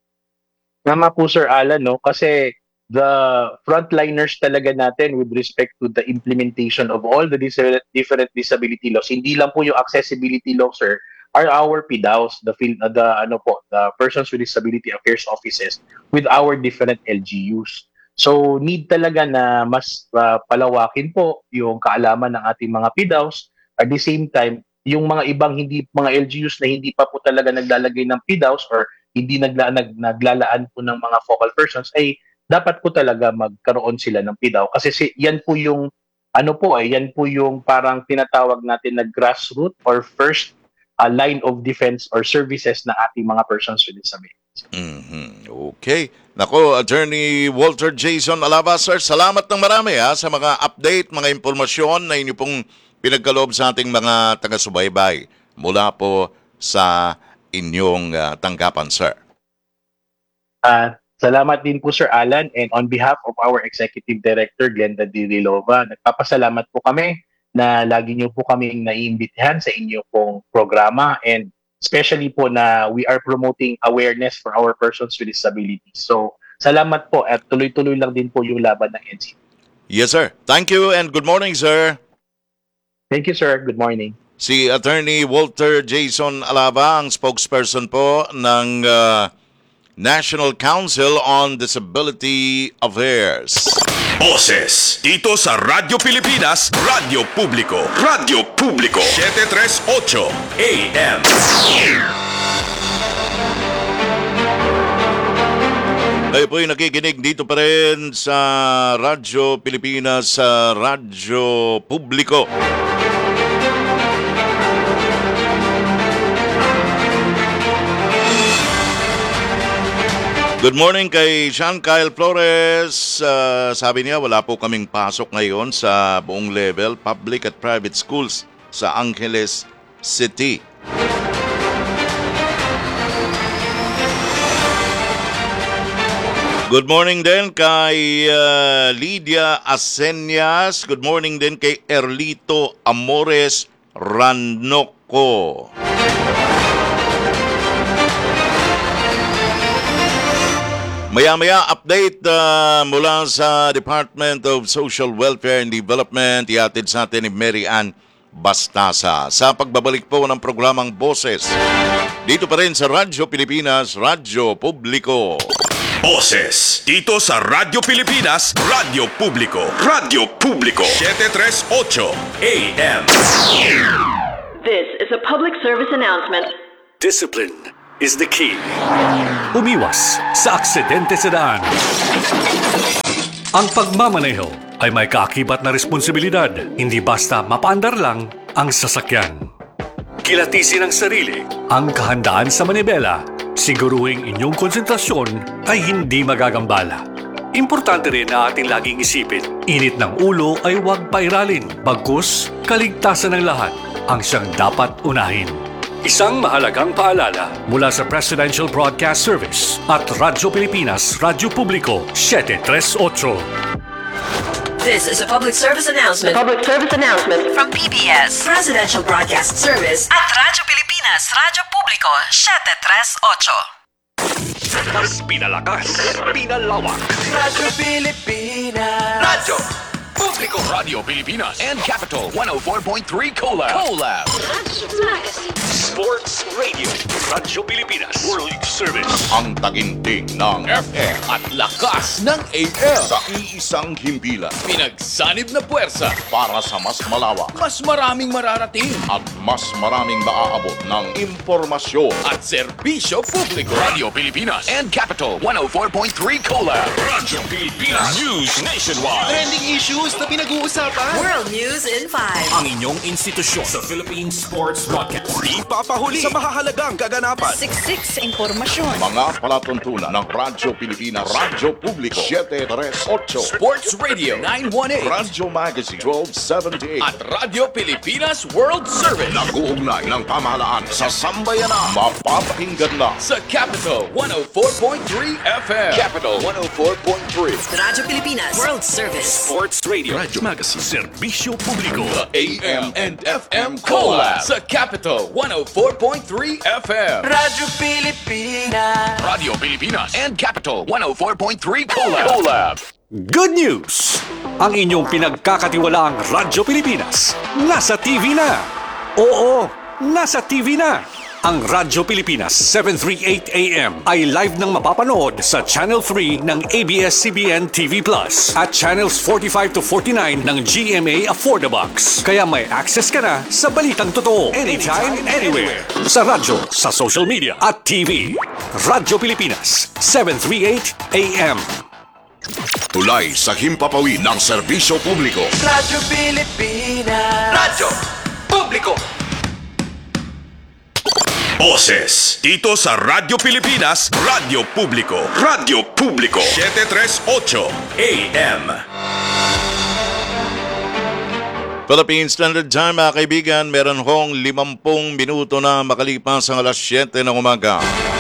[SPEAKER 11] Tama po Sir Alan, no? Kasi the frontliners talaga natin with respect to the implementation of all the dis- different disability laws. Hindi lang po yung accessibility law, sir, are our P D A Os, the fin- uh, the ano po, the Persons with Disability Affairs offices with our different L G Us. So need talaga na mas uh, palawakin po yung kaalaman ng ating mga P D A Os. At the same time, yung mga ibang hindi mga L G Us na hindi pa po talaga naglalagay ng P D A Os or hindi nagla, nag, naglalaan po ng mga focal persons ay dapat po talaga magkaroon sila ng P D A O kasi si, yan po yung ano po eh yan po yung parang tinatawag natin na grassroots or first uh, line of defense or services na ating mga persons with disabilities.
[SPEAKER 2] Mhm. Okay. Nako, Attorney Walter Jason Alaba, sir, salamat ng marami ha, sa mga update, mga impormasyon na inyo pong pinagkaloob sa ating mga taga-subaybay mula po sa inyong uh, tanggapan, sir.
[SPEAKER 11] Uh, salamat din po Sir Alan and on behalf of our Executive Director Glenda Dirilova, nagpapasalamat po kami na lagi niyo po kaming naiimbitahan sa inyong pong programa and especially po na we are promoting awareness for our persons with disabilities. So, salamat po at tuloy-tuloy lang din po yung laban ng N C T.
[SPEAKER 2] Yes, sir. Thank you and good morning, sir.
[SPEAKER 11] Thank you, sir. Good morning.
[SPEAKER 2] Si Attorney Walter Jason Alaba, ang spokesperson po ng uh, National Council on Disability Affairs.
[SPEAKER 3] Boses dito sa Radyo Pilipinas, Radyo Publiko, Radyo Publiko, seven thirty-eight A M.
[SPEAKER 2] Kayo po'y nakikinig dito pa rin sa Radyo Pilipinas, sa Radyo Publiko. Good morning kay Sean Kyle Flores. Uh, sabi niya, wala po kaming pasok ngayon sa buong level, public at private schools sa Angeles City. Good morning din kay uh, Lydia Asenyas. Good morning din kay Erlito Amores Ranoko. Maya-maya, update uh, mula sa Department of Social Welfare and Development, iatid sa atin ni Mary Ann Bastasa sa pagbabalik po ng programang Boses. Dito pa rin sa Radyo Pilipinas, Radyo Publiko.
[SPEAKER 3] Boses dito sa Radyo Pilipinas, Radyo Publiko. Radyo Publiko seven thirty-eight A M.
[SPEAKER 12] This is a public service announcement.
[SPEAKER 9] Discipline is the key. Umiwas sa aksidente sa daan. Ang pagmamaneho ay may kaakibat na responsibilidad, hindi basta mapaandar lang ang sasakyan. Kilatisin ang sarili, ang kahandaan sa manibela, siguruhing inyong konsentrasyon ay hindi magagambala. Importante rin na ating laging isipin, init ng ulo ay huwag pairalin, bagkus kaligtasan ng lahat ang siyang dapat unahin. Isang mahalagang paalala mula sa Presidential Broadcast Service at Radyo Pilipinas, Radyo Publiko seven thirty-eight.
[SPEAKER 12] This is a public service announcement.
[SPEAKER 13] Public service announcement
[SPEAKER 12] From P B S, Presidential Broadcast Service at Radyo Pilipinas, Radyo Publiko seven thirty-eight.
[SPEAKER 9] Mas pinalakas, pinalawak.
[SPEAKER 6] Radyo Pilipinas. Radyo Publiko. Radio Pilipinas and Capital one oh four point three Collab. Collab.
[SPEAKER 9] Sports Radio, Radyo Pilipinas, World Service.
[SPEAKER 5] Ang taginting ng F M
[SPEAKER 6] At lakas ng A M.
[SPEAKER 5] sa iisang himpilan
[SPEAKER 6] Pinagsanib na puwersa.
[SPEAKER 5] para sa mas malawak
[SPEAKER 6] Mas maraming mararating.
[SPEAKER 5] at mas maraming maaabot ng impormasyon.
[SPEAKER 6] At serbisyo publiko. Radio Pilipinas and Capital one oh four point three Collab.
[SPEAKER 3] Radyo Pilipinas News Nationwide.
[SPEAKER 6] Trending issues na pinag-uusapan.
[SPEAKER 12] World News in five.
[SPEAKER 3] Ang inyong institusyon sa Philippine Sports Broadcast. Di papahuli sa mahahalagang kaganapan.
[SPEAKER 12] Siksik sa impormasyon.
[SPEAKER 5] Mga palatuntunan ng Radyo Pilipinas, Radyo Publiko seven thirty-eight,
[SPEAKER 6] Sports Radio nine eighteen.
[SPEAKER 5] Radyo Magazine twelve seventy-eight.
[SPEAKER 6] At Radio Pilipinas World Service.
[SPEAKER 5] Nag-uugnay ng pamahalaan sa sambayanan. Mapapakinggan na
[SPEAKER 6] Sa Capital one oh four point three F M.
[SPEAKER 5] Capital one oh four point three.
[SPEAKER 12] Radyo Pilipinas World Service.
[SPEAKER 9] Sports Radio, Radyo Magazine, Serbisyo Publiko.
[SPEAKER 6] A M and F M Collab. Sa Capital one oh four point three F M. Radyo Pilipinas. Radio Pilipinas and Capital one oh four point three Collab. Collab.
[SPEAKER 9] Good news! Ang inyong pinagkakatiwalaang Radyo Pilipinas, nasa T V na! Oo, nasa T V na! Ang Radyo Pilipinas seven thirty-eight A M ay live nang mapapanood sa Channel three ng A B S C B N T V Plus at Channels forty-five to forty-nine ng G M A Affordabox. Kaya may access ka na sa balitang totoo anytime, anywhere. Sa radyo, sa social media at T V. Radyo Pilipinas seven thirty-eight A M.
[SPEAKER 5] Tulay sa himpapawid ng serbisyo publiko.
[SPEAKER 6] Radyo Pilipinas. Radyo Publiko.
[SPEAKER 3] Boses dito sa Radyo Pilipinas, Radyo Publiko. Radyo Publiko seven thirty-eight A M.
[SPEAKER 2] Philippine Standard Time, mga kaibigan, meron hong limampung minuto na makalipas ang alas siyete ng umaga.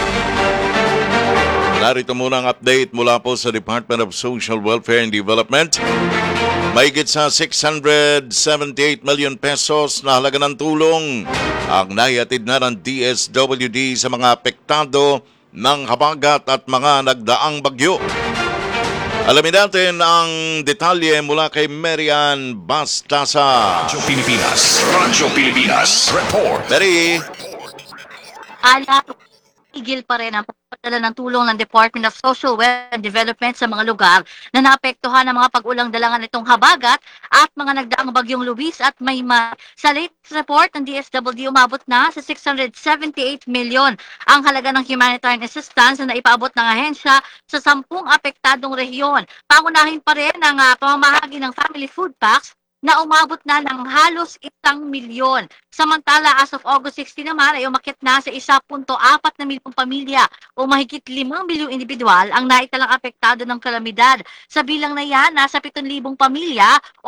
[SPEAKER 2] Narito muna ang update mula po sa Department of Social Welfare and Development. Mahigit sa six hundred seventy-eight million pesos na halaga ng tulong ang naihatid na ng D S W D sa mga apektado ng habagat at mga nagdaang bagyo. Alamin natin ang detalye mula kay Mary Ann Bastasa.
[SPEAKER 3] Radyo Pilipinas, Radyo Pilipinas, Report.
[SPEAKER 2] Mary.
[SPEAKER 13] Ala, igil pa rin ang pagpadala ng tulong ng Department of Social Welfare and Development sa mga lugar na naapektuhan ng mga pag-ulang dalangan nitong habagat at mga nagdaang bagyong Luis at Maymay. Sa latest report ng D S W D, umabot na sa six hundred seventy-eight million ang halaga ng humanitarian assistance na naipaabot ng ahensya sa sampung apektadong rehiyon. Pangunahin pa rin ang uh, pamamahagi ng family food packs na umabot na ng halos isang milyon. Samantala, as of August sixteen naman ay umakyat na sa one point four na milyong pamilya o mahigit limang milyong individual ang naitalang apektado ng kalamidad. Sa bilang na yan, nasa pitong libong pamilya o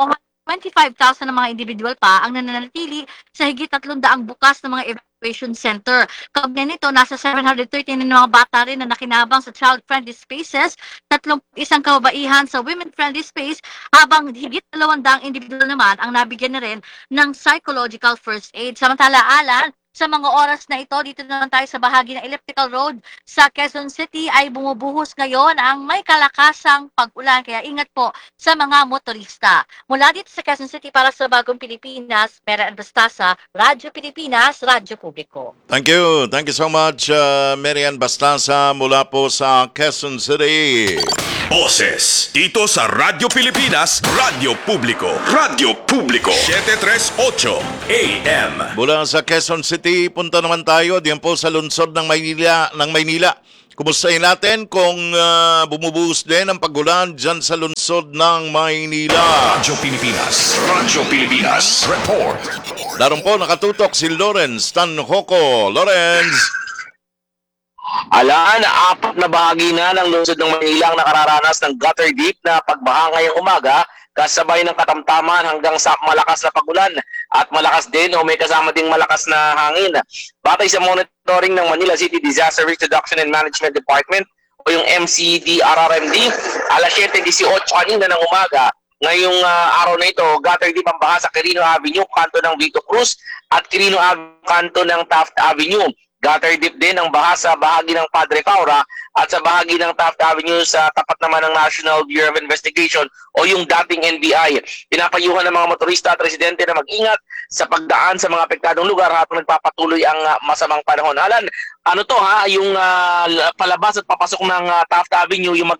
[SPEAKER 13] twenty-five thousand na mga individual pa ang nananatili sa higit tatlong daang bukas na mga evacuation center. Kaugnay nito, nasa seven hundred thirteen na mga bata rin na nakinabang sa child-friendly spaces, tatlong isang kababaihan sa women-friendly space, habang higit dalawang daang individual naman ang nabigyan na rin ng psychological first aid. Samantala, Alan, sa mga oras na ito, dito naman tayo sa bahagi ng Elliptical Road sa Quezon City ay bumubuhos ngayon ang may kalakasang pag-ulan. Kaya ingat po sa mga motorista. Mula dito sa Quezon City para sa Bagong Pilipinas, Mera Bastasa, Radyo Pilipinas, Radyo Publiko.
[SPEAKER 2] Thank you. Thank you so much, uh, Marian Bastasa mula po sa Quezon City.
[SPEAKER 3] Boses dito sa Radyo Pilipinas, Radyo Publiko, Radyo Publiko, seven thirty-eight A M.
[SPEAKER 2] Mula sa Quezon City, punta naman tayo diyan po sa lungsod ng Maynila, ng Maynila. Kumustahin natin kung uh, bumubuhos din ang pag-ulan dyan sa lungsod ng Maynila.
[SPEAKER 3] Radyo Pilipinas, Radyo Pilipinas, report.
[SPEAKER 2] Daron po nakatutok si Lawrence Tanhoco. Lawrence!
[SPEAKER 14] Alaan, apat na bahagi na ng lungsod ng Manila ang nakararanas ng gutter deep na pagbaha ngayong umaga kasabay ng katamtaman hanggang sa malakas na pagulan at malakas din o may kasama ding malakas na hangin. Batay sa monitoring ng Manila City Disaster Risk Reduction and Management Department o yung M C D R R M D, alas seven eighteen kanina ng umaga, ngayong uh, araw na ito, gutter deep ang baha sa Quirino Avenue, kanto ng Vito Cruz at Quirino Avenue, kanto ng Taft Avenue. Gutter deep din ang baha sa bahagi ng Padre Paura at sa bahagi ng Taft Avenue sa tapat naman ng National Bureau of Investigation o yung dating N B I. Pinapayuhan ng mga motorista at residente na mag-ingat sa pagdaan sa mga apektadong lugar habang nagpapatuloy ang uh, masamang panahon. Alan, ano to ha, yung uh, palabas at papasok ng uh, Taft Avenue, yung mag...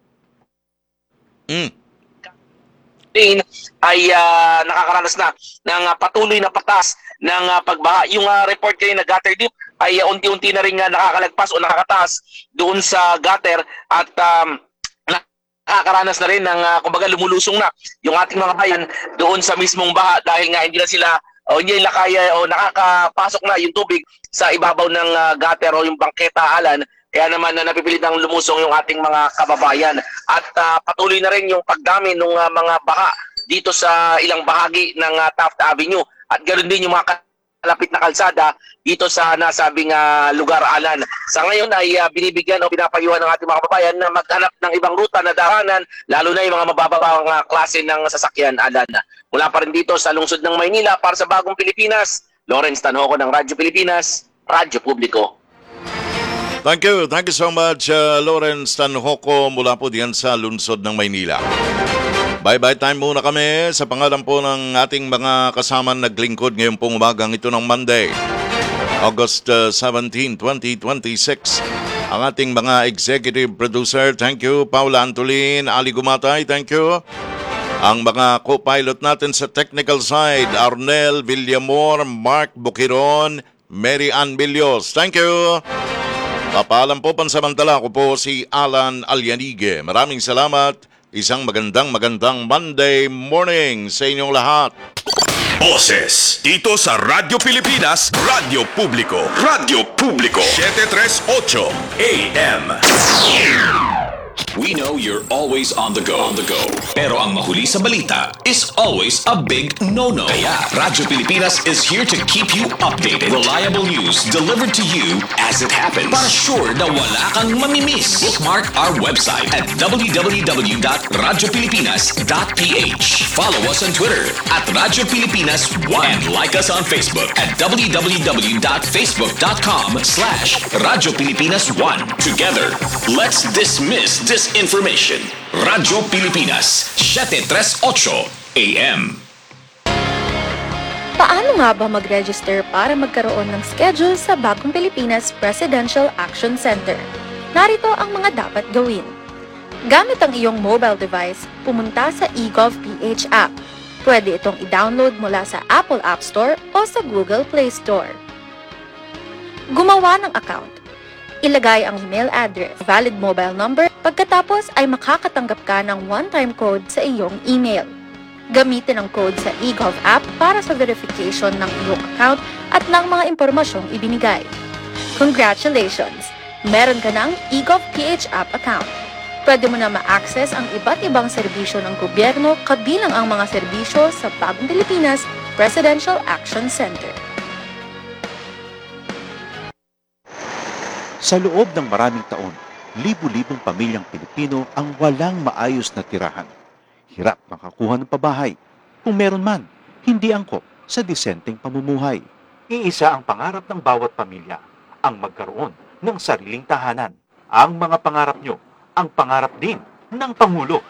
[SPEAKER 2] Mm.
[SPEAKER 14] ay uh, nakakaranas na ng uh, patuloy na patas ng uh, pagbaha. Yung uh, report kayo na gutter deep ay uh, unti-unti na rin uh, nakakalagpas o nakakataas doon sa gutter at um, nakakaranas na rin ng uh, kumbaga lumulusong na yung ating mga bayan doon sa mismong baha dahil nga hindi na sila o hindi nila kaya o nakakapasok na yung tubig sa ibabaw ng uh, gutter o yung bangketa, Alan. Kaya naman na uh, napipilit ang lumusong yung ating mga kababayan. At uh, patuloy na rin yung pagdami ng uh, mga baha dito sa ilang bahagi ng uh, Taft Avenue. At ganoon din yung mga kalapit na kalsada dito sa nasabing uh, lugar, Alan. Sa ngayon ay uh, binibigyan o pinapayuhan ng ating mga kababayan na maghanap ng ibang ruta na daanan, lalo na yung mga mabababang uh, klase ng sasakyan, Alan. Mula pa rin dito sa lungsod ng Maynila para sa Bagong Pilipinas, Lawrence Tanhoco ng Radyo Pilipinas, Radyo Publiko.
[SPEAKER 2] Thank you. Thank you so much, uh, Lawrence Tanhoco mula po diyan sa lungsod ng Maynila. Bye-bye time muna kami sa pangalan po ng ating mga kasama naglingkod ngayon pong umagang ito ng Monday, August uh, seventeenth, twenty twenty-six. Ang ating mga executive producer, thank you. Paula Antolin, Ali Gumatay, thank you. Ang mga co-pilot natin sa technical side, Arnel Villamor, Mark Bukiron, Mary Ann Villos, thank you. Papaalam po pansamantala, ako po si Alan Alianige. Maraming salamat. Isang magandang magandang Monday morning sa inyong lahat.
[SPEAKER 3] Boses dito sa Radyo Pilipinas, Radyo Publiko, Radyo Publiko, seven thirty-eight A M.
[SPEAKER 6] We know you're always on the go. On the go. Pero ang mahuli sa balita is always a big no-no. Kaya Radyo Pilipinas is here to keep you updated. Reliable news delivered to you as it happens. Para sure na wala kang mamimiss. Bookmark our website at w w w dot radyo pilipinas dot p h. Follow us on Twitter at Radyo Pilipinas one. And like us on Facebook at w w w dot facebook dot com slash Radyo Pilipinas one. Together, let's dismiss disinformation. Radyo Pilipinas, seven thirty-eight A M.
[SPEAKER 15] Paano nga ba mag-register para magkaroon ng schedule sa Bagong Pilipinas Presidential Action Center? Narito ang mga dapat gawin. Gamit ang iyong mobile device, pumunta sa eGovPH app. Pwede itong i-download mula sa Apple App Store o sa Google Play Store. Gumawa ng account. Ilagay ang email address, valid mobile number, pagkatapos ay makakatanggap ka ng one-time code sa iyong email. Gamitin ang code sa eGov app para sa verification ng iyong account at ng mga impormasyong ibinigay. Congratulations! Meron ka ng eGovPH app account. pwede mo na ma-access ang iba't ibang serbisyo ng gobyerno kabilang ang mga serbisyo sa Bagong Pilipinas Presidential Action Center.
[SPEAKER 16] Sa loob ng maraming taon, libu-libong pamilyang Pilipino ang walang maayos na tirahan. Hirap makakuha ng pabahay. Kung meron man, hindi angkop sa disenteng pamumuhay. Iisa ang pangarap ng bawat pamilya, ang magkaroon ng sariling tahanan. Ang mga pangarap nyo, ang pangarap din ng Pangulo.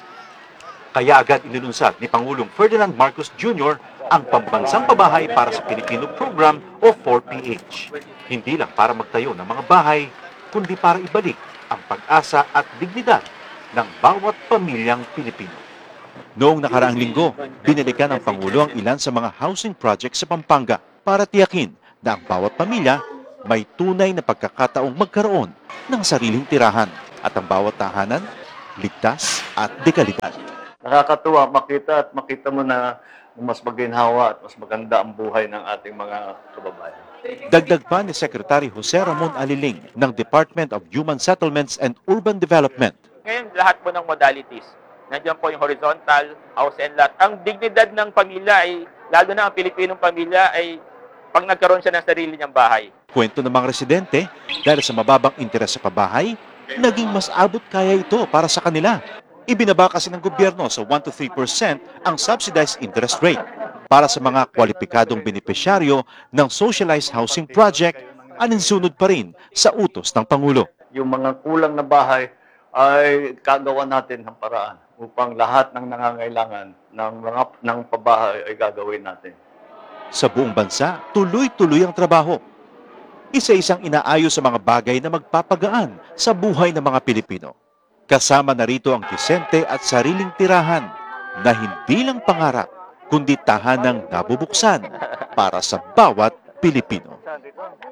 [SPEAKER 16] Kaya agad inilunsad ni Pangulong Ferdinand Marcos Junior ang Pambansang Pabahay para sa Pilipino Program o four P H. Hindi lang para magtayo ng mga bahay, kundi para ibalik ang pag-asa at dignidad ng bawat pamilyang Pilipino. Noong nakaraang linggo, binalikan ng Pangulo ang ilan sa mga housing projects sa Pampanga para tiyakin na ang bawat pamilya may tunay na pagkakataong magkaroon ng sariling tirahan at ang bawat tahanan ligtas at dekalidad.
[SPEAKER 17] Nakakatuwa makita at makita mo na mas maginhawa at mas maganda ang buhay ng ating mga kababayan.
[SPEAKER 16] Dagdag pa ni Secretary Jose Ramon Aliling ng Department of Human Settlements and Urban Development.
[SPEAKER 1] Ngayon, lahat po ng modalities. Nandiyan po yung horizontal, house and lot. Ang dignidad ng pamilya ay, lalo na ang Pilipinong pamilya, ay pag nagkaroon siya ng sarili niyang bahay.
[SPEAKER 16] Kwento ng mga residente, dahil sa mababang interes sa pabahay, naging mas abot kaya ito para sa kanila. Ibinaba kasi ng gobyerno sa one to three percent ang subsidized interest rate para sa mga kwalipikadong benepisyaryo ng socialized housing project, aninsunod pa rin sa utos ng Pangulo.
[SPEAKER 17] Yung mga kulang na bahay ay kagawa natin ng paraan upang lahat ng nangangailangan ng mga ng pabahay ay gagawin natin.
[SPEAKER 16] Sa buong bansa, tuloy-tuloy ang trabaho. Isa-isang inaayos sa mga bagay na magpapagaan sa buhay ng mga Pilipino. Kasama na rito ang disente at sariling tirahan na hindi lang pangarap, kundi tahanang nabubuksan para sa bawat Pilipino.